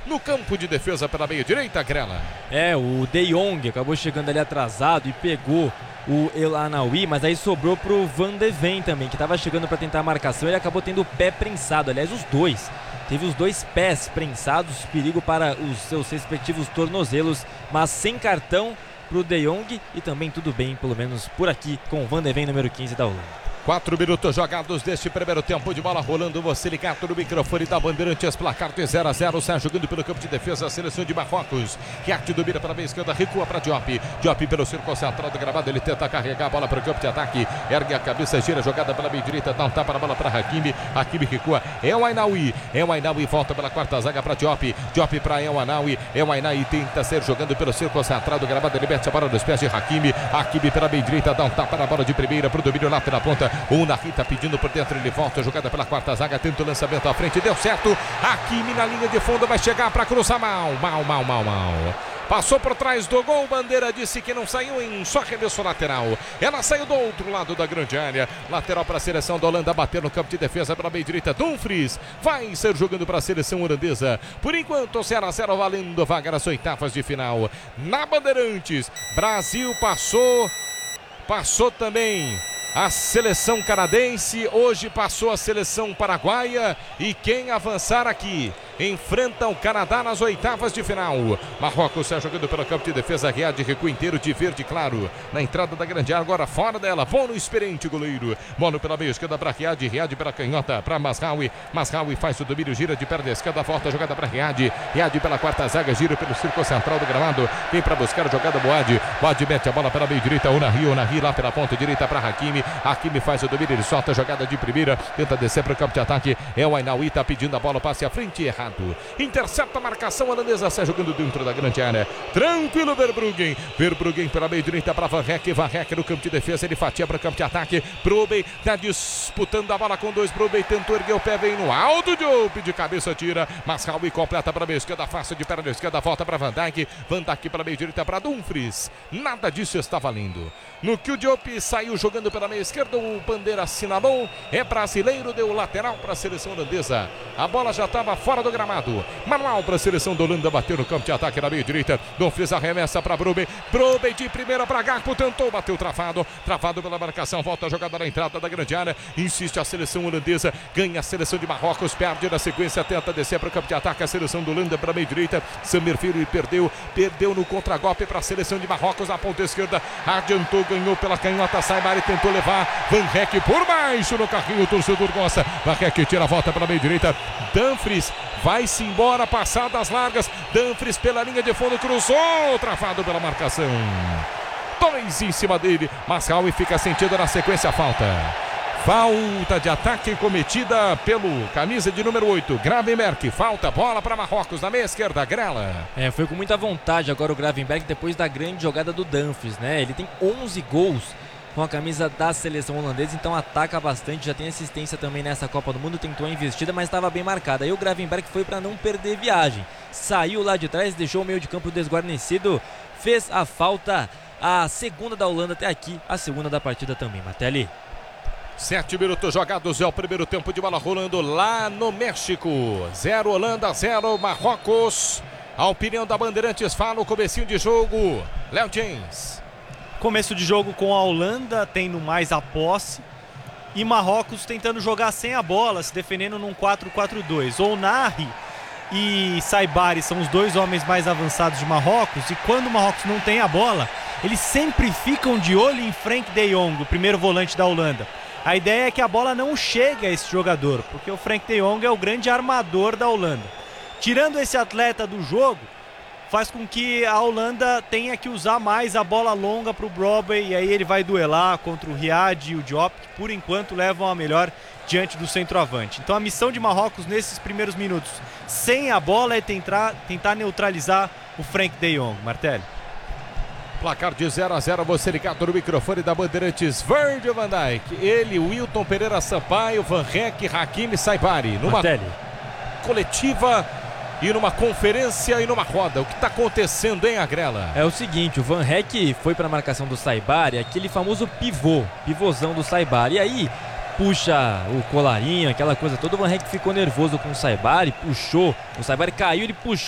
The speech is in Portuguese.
no campo de defesa pela meia direita, Grela. O De Jong acabou chegando ali atrasado e pegou o El Anaoui, mas aí sobrou pro Van de Ven também, que estava chegando para tentar a marcação. Ele acabou tendo o pé prensado, aliás os dois. Teve os dois pés prensados, perigo para os seus respectivos tornozelos, mas sem cartão pro De Jong e também tudo bem, pelo menos por aqui, com o Van de Ven, número 15 da Holanda. 4 minutos jogados deste primeiro tempo de bola rolando. Você ligado no microfone da Bandeirantes, placar de 0-0. Sai jogando pelo campo de defesa a seleção de Marrocos. Riad domina pela meia esquerda, recua para Diop. Diop pelo círculo central do gramado, ele tenta carregar a bola para o campo de ataque. Ergue a cabeça, gira a jogada pela meia direita, dá um tapa na bola para Hakimi. Hakimi recua, El Ainaoui. El Ainaoui volta pela quarta zaga para Diop. Diop para El Ainaoui. El Ainaoui tenta ser jogando pelo círculo central do gramado, ele mete a bola nos pés de Hakimi. Hakimi pela meia direita, dá um tapa na bola de primeira para o domínio lá pela ponta. O Nahi tá pedindo por dentro, ele volta, jogada pela quarta zaga, tenta o lançamento à frente, deu certo. Hakimi na linha de fundo, vai chegar para cruzar mal. Passou por trás do gol, Bandeira disse que não saiu em só arremesso lateral. Ela saiu do outro lado da grande área. Lateral para a seleção da Holanda, bater no campo de defesa pela meia direita. Dumfries vai ser jogando para a seleção holandesa. Por enquanto, 0-0 valendo vaga nas oitavas de final. Na Bandeirantes, Brasil passou também a seleção canadense, hoje passou a seleção paraguaia e quem avançar aqui enfrenta o Canadá nas oitavas de final. Marrocos está jogando pelo campo de defesa, Riad recua inteiro de verde claro na entrada da grande área, agora fora dela, Bono experiente goleiro, Bono pela meia esquerda para Riad, Riad pela canhota para Mazraoui, Mazraoui faz o domínio, gira de perna esquerda, volta a jogada para Riad, Riad pela quarta zaga, gira pelo círculo central do gramado, vem para buscar a jogada Boad, Boad mete a bola pela meia direita, Onahi lá pela ponta direita para Hakimi. Hakimi faz o domínio, ele solta a jogada de primeira, tenta descer para o campo de ataque. El Ainaoui está pedindo a bola, passe à frente, errado. Intercepta a marcação holandesa, sai jogando dentro da grande área. Tranquilo, Verbruggen. Verbruggen pela meia direita para Van Hecke. Van Hecke no campo de defesa, ele fatia para o campo de ataque. Brobbey está disputando a bola com dois. Brobbey tentou erguer o pé, vem no alto. Diop de cabeça tira. Mazraoui completa para a meia esquerda, face de perna esquerda, volta para Van Dijk. Van Dijk para a meia direita para Dumfries. Nada disso está valendo. No que o Diop saiu jogando pela meia esquerda, o Bandeira assinalou, é brasileiro, deu lateral para a seleção holandesa. A bola já estava fora do gramado. Manual para a seleção da Holanda, bateu no campo de ataque na meia direita. Dumfries arremessa para Brobbey. Brobbey de primeira para Gakpo, tentou, bateu travado pela marcação, volta a jogada na entrada da grande área. Insiste a seleção holandesa, ganha a seleção de Marrocos, perde na sequência, tenta descer para o campo de ataque a seleção da Holanda para a meia direita. Samir Filho perdeu no contragolpe para a seleção de Marrocos na ponta esquerda, adiantou, ganhou pela canhota, Saibari tentou levar, Van Hecke por baixo no carrinho, o torcedor gosta. Van Hecke tira a volta para a meia direita. Dumfries vai-se embora, passadas largas. Dumfries pela linha de fundo, cruzou, travado pela marcação. 2 em cima dele. Mazraoui fica sentido na sequência, falta de ataque cometida pelo camisa de número 8, Gravenberch. Falta, bola para Marrocos na meia esquerda, Grela. Foi com muita vontade agora o Gravenberch depois da grande jogada do Dumfries, né? Ele tem 11 gols com a camisa da seleção holandesa, então ataca bastante, já tem assistência também nessa Copa do Mundo, tentou a investida, mas estava bem marcada. Aí o Gravenberch foi para não perder viagem, saiu lá de trás, deixou o meio de campo desguarnecido, fez a falta, a segunda da Holanda até aqui, a segunda da partida também, Martelli. 7 minutos jogados, é o primeiro tempo de bola rolando lá no México. 0 Holanda, 0 Marrocos. A opinião da Bandeirantes fala o comecinho de jogo. Léo James. Começo de jogo com a Holanda tendo mais a posse e Marrocos tentando jogar sem a bola, se defendendo num 4-4-2. Onahi e Saibari são os dois homens mais avançados de Marrocos, e quando o Marrocos não tem a bola, eles sempre ficam de olho em Frank de Jong, o primeiro volante da Holanda. A ideia é que a bola não chegue a esse jogador, porque o Frank de Jong é o grande armador da Holanda. Tirando esse atleta do jogo, faz com que a Holanda tenha que usar mais a bola longa para o Brobbey, e aí ele vai duelar contra o Riad e o Diop, que por enquanto levam a melhor diante do centroavante. Então a missão de Marrocos nesses primeiros minutos sem a bola é tentar neutralizar o Frank de Jong. Martelli. Placar de 0-0, você ligado no microfone da Bandeirantes, Virgil van Dijk, ele, Wilton Pereira Sampaio, Van Hecke, Hakimi, Saibari, numa coletiva e numa conferência e numa roda. O que está acontecendo, hein, Agrela? É o seguinte, o Van Hecke foi para a marcação do Saibari, aquele famoso pivôzão do Saibari, e aí puxa o colarinho, aquela coisa toda. O Van Hecke ficou nervoso com o Saibari, puxou, o Saibari caiu, ele puxou